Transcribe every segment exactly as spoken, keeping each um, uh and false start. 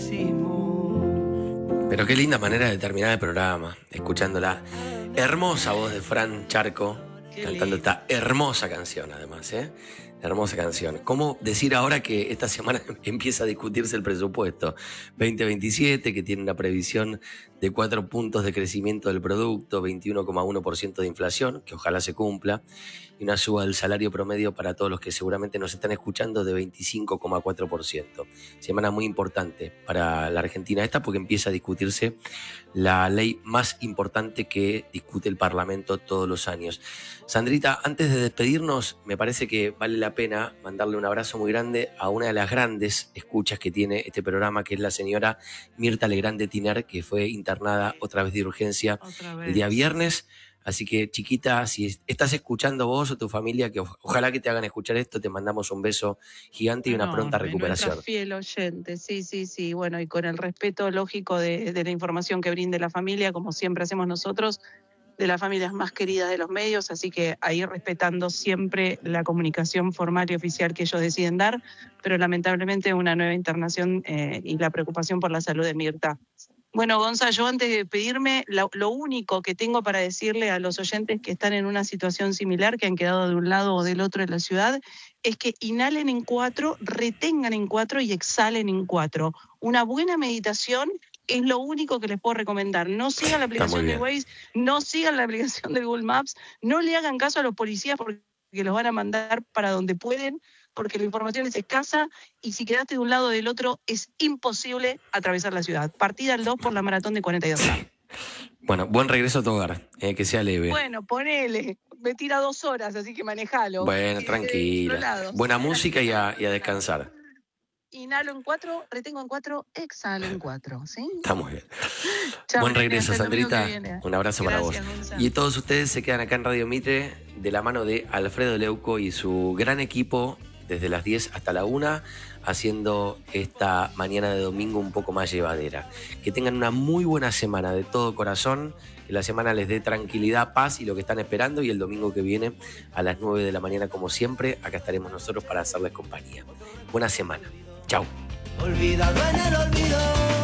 máximo. Pero qué linda manera de terminar el programa, escuchando la hermosa voz de Fran Charco, qué cantando lindo. Esta hermosa canción además, ¿eh? Hermosa canción. ¿Cómo decir ahora que esta semana empieza a discutirse el presupuesto veinte veintisiete, que tiene una previsión de cuatro puntos de crecimiento del producto, veintiuno coma uno por ciento de inflación, que ojalá se cumpla, y una suba del salario promedio para todos los que seguramente nos están escuchando de veinticinco coma cuatro por ciento. Semana muy importante para la Argentina esta, porque empieza a discutirse la ley más importante que discute el Parlamento todos los años. Sandrita, antes de despedirnos, me parece que vale la pena mandarle un abrazo muy grande a una de las grandes escuchas que tiene este programa, que es la señora Mirta Legrand de Tiner, que fue internada otra vez de urgencia el día viernes. Así que, chiquita, si estás escuchando vos o tu familia, que ojalá que te hagan escuchar esto, te mandamos un beso gigante y una pronta recuperación. Nuestra fiel oyente, sí, sí, sí. Bueno, y con el respeto lógico de, de la información que brinde la familia, como siempre hacemos nosotros, de las familias más queridas de los medios, así que ahí respetando siempre la comunicación formal y oficial que ellos deciden dar, pero lamentablemente una nueva internación eh, y la preocupación por la salud de Mirta. Bueno, Gonza, yo antes de pedirme, lo, lo único que tengo para decirle a los oyentes que están en una situación similar, que han quedado de un lado o del otro de la ciudad, es que inhalen en cuatro, retengan en cuatro y exhalen en cuatro. Una buena meditación es lo único que les puedo recomendar. No sigan la aplicación de Waze, no sigan la aplicación de Google Maps, no le hagan caso a los policías porque los van a mandar para donde pueden, porque la información es escasa y si quedaste de un lado o del otro es imposible atravesar la ciudad. Partida el dos por la maratón de cuarenta y dos horas. Bueno, buen regreso a tu hogar, eh, que sea leve. Bueno, ponele, me tira dos horas, así que manejalo. Bueno, tranquila. Buena música y a, y a descansar. Inhalo en cuatro, retengo en cuatro, exhalo en cuatro, ¿sí? Está muy bien. Chau, buen regreso, Sandrita. Un abrazo Gracias, para vos. Gonza. Y todos ustedes se quedan acá en Radio Mitre de la mano de Alfredo Leuco y su gran equipo desde las diez hasta la una, haciendo esta mañana de domingo un poco más llevadera. Que tengan una muy buena semana de todo corazón, que la semana les dé tranquilidad, paz y lo que están esperando, y el domingo que viene a las nueve de la mañana, como siempre, acá estaremos nosotros para hacerles compañía. Buena semana. Chau. Olvidado en el olvido,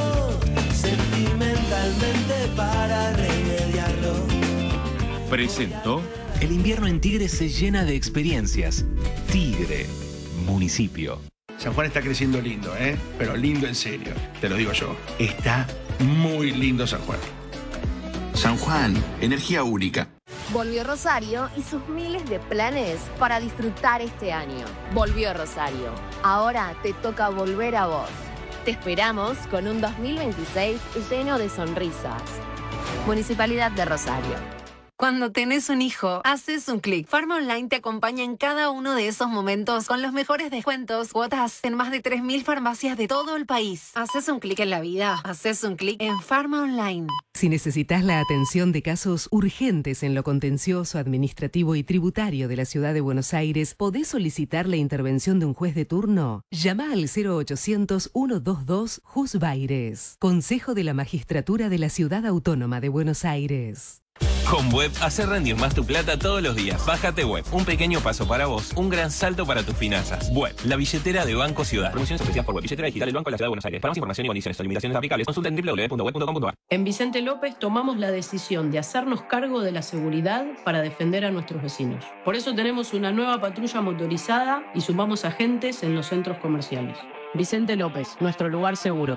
sentimentalmente para remediarlo. Presentó. El invierno en Tigre se llena de experiencias. Tigre, municipio. San Juan está creciendo lindo, ¿eh? Pero lindo en serio, te lo digo yo. Está muy lindo San Juan. San Juan, energía única. Volvió Rosario y sus miles de planes para disfrutar este año. Volvió Rosario. Ahora te toca volver a vos. Te esperamos con un dos mil veintiséis lleno de sonrisas. Municipalidad de Rosario. Cuando tenés un hijo, haces un clic. Pharma Online te acompaña en cada uno de esos momentos con los mejores descuentos, cuotas en más de tres mil farmacias de todo el país. Haces un clic en la vida. Haces un clic en Pharma Online. Si necesitas la atención de casos urgentes en lo contencioso, administrativo y tributario de la Ciudad de Buenos Aires, ¿podés solicitar la intervención de un juez de turno? Llama al cero ochocientos, ciento veintidós, JUSBAIRES. Consejo de la Magistratura de la Ciudad Autónoma de Buenos Aires. Con Web, hacer rendir más tu plata todos los días. Bájate Web, un pequeño paso para vos, un gran salto para tus finanzas. Web, la billetera de Banco Ciudad. Promociones especiales por Web, billetera digital del Banco de la Ciudad de Buenos Aires. Para más información y condiciones o limitaciones aplicables, consulta en doble u doble u doble u punto web punto com punto a r. En Vicente López tomamos la decisión de hacernos cargo de la seguridad para defender a nuestros vecinos. Por eso tenemos una nueva patrulla motorizada y sumamos agentes en los centros comerciales. Vicente López, nuestro lugar seguro.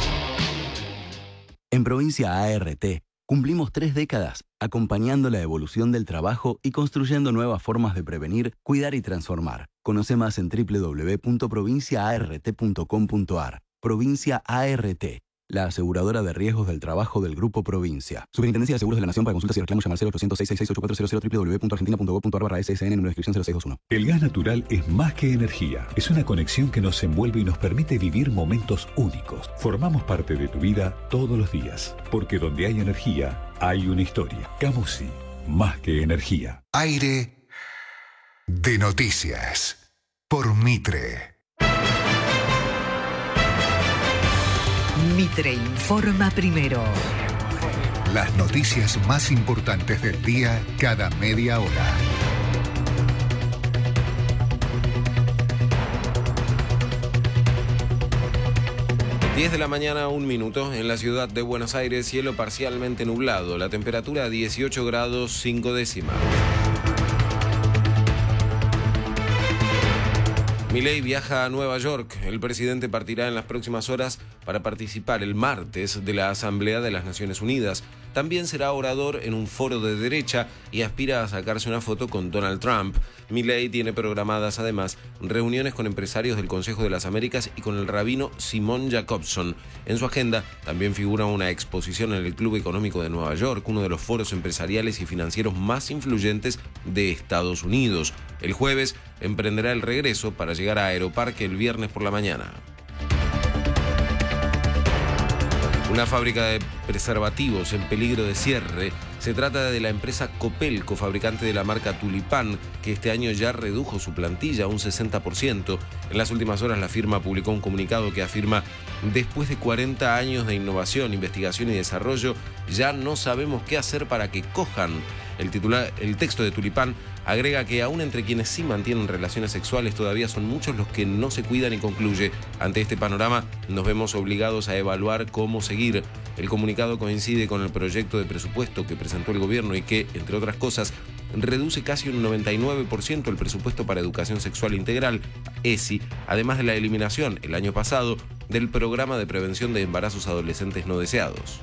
En Provincia A R T cumplimos tres décadas acompañando la evolución del trabajo y construyendo nuevas formas de prevenir, cuidar y transformar. Conoce más en doble u doble u doble u punto provincia a r t punto com punto a r. Provincia A R T, la aseguradora de riesgos del trabajo del Grupo Provincia. Superintendencia de Seguros de la Nación. Para consultas y reclamos llama al cero ochocientos, seiscientos sesenta y seis, ochenta y cuatro cero cero, doble u doble u doble u punto argentina punto gov punto a r barra S S N, número de inscripción cero seis dos uno. El gas natural es más que energía. Es una conexión que nos envuelve y nos permite vivir momentos únicos. Formamos parte de tu vida todos los días. Porque donde hay energía, hay una historia. Camusi, más que energía. Aire de noticias por Mitre. Mitre informa primero. Las noticias más importantes del día cada media hora. diez de la mañana, un minuto. En la ciudad de Buenos Aires, cielo parcialmente nublado. La temperatura dieciocho grados cinco décimas. Milei viaja a Nueva York. El presidente partirá en las próximas horas para participar el martes de la Asamblea de las Naciones Unidas. También será orador en un foro de derecha y aspira a sacarse una foto con Donald Trump. Milei tiene programadas además reuniones con empresarios del Consejo de las Américas y con el rabino Simon Jacobson. En su agenda también figura una exposición en el Club Económico de Nueva York, uno de los foros empresariales y financieros más influyentes de Estados Unidos. El jueves emprenderá el regreso para llegar a Aeroparque el viernes por la mañana. Una fábrica de preservativos en peligro de cierre. Se trata de la empresa Copelco, fabricante de la marca Tulipán, que este año ya redujo su plantilla a un sesenta por ciento. En las últimas horas la firma publicó un comunicado que afirma: después de cuarenta años de innovación, investigación y desarrollo, ya no sabemos qué hacer para que cojan. El, titular, el texto de Tulipán agrega que aún entre quienes sí mantienen relaciones sexuales todavía son muchos los que no se cuidan, y concluye: ante este panorama nos vemos obligados a evaluar cómo seguir. El comunicado coincide con el proyecto de presupuesto que presentó el gobierno y que, entre otras cosas, reduce casi un noventa y nueve por ciento el presupuesto para educación sexual integral, E S I, además de la eliminación el año pasado del programa de prevención de embarazos adolescentes no deseados.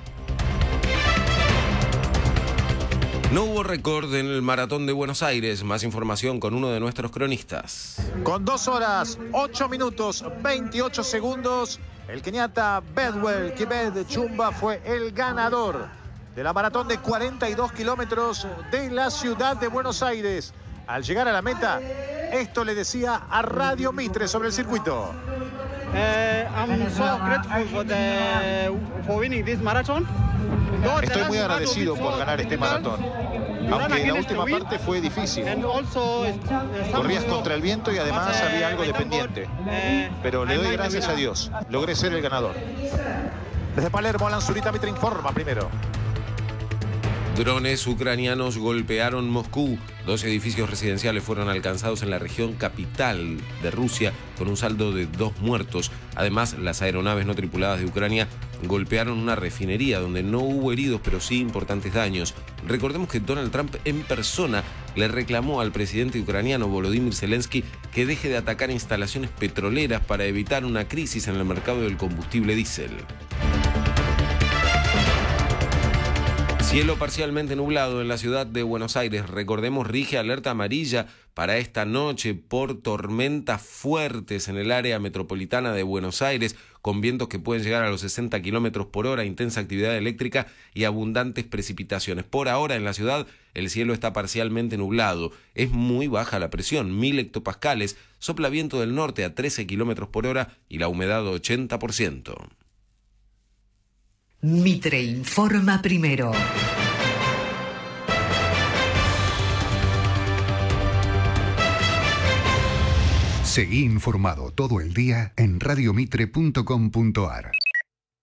No hubo récord en el Maratón de Buenos Aires. Más información con uno de nuestros cronistas. Con dos horas, ocho minutos, veintiocho segundos, el keniata Bedwell Kibet Chumba fue el ganador de la maratón de cuarenta y dos kilómetros de la ciudad de Buenos Aires. Al llegar a la meta, esto le decía a Radio Mitre sobre el circuito. Uh, I'm so grateful for the, for winning this marathon. Estoy muy agradecido por ganar este maratón, aunque la última parte fue difícil. Corrías contra el viento y además había algo de pendiente. Pero le doy gracias a Dios, logré ser el ganador. Desde Palermo, Alan Zurita Mitre informa primero. Drones ucranianos golpearon Moscú. Dos edificios residenciales fueron alcanzados en la región capital de Rusia, con un saldo de dos muertos. Además, las aeronaves no tripuladas de Ucrania golpearon una refinería donde no hubo heridos, pero sí importantes daños. Recordemos que Donald Trump en persona le reclamó al presidente ucraniano Volodymyr Zelensky que deje de atacar instalaciones petroleras para evitar una crisis en el mercado del combustible diésel. Cielo parcialmente nublado en la ciudad de Buenos Aires. Recordemos, rige alerta amarilla para esta noche por tormentas fuertes en el área metropolitana de Buenos Aires, con vientos que pueden llegar a los sesenta kilómetros por hora, intensa actividad eléctrica y abundantes precipitaciones. Por ahora en la ciudad el cielo está parcialmente nublado. Es muy baja la presión, mil hectopascales, sopla viento del norte a trece kilómetros por hora y la humedad ochenta por ciento. Mitre informa primero. Seguí informado todo el día en radiomitre punto com punto ar.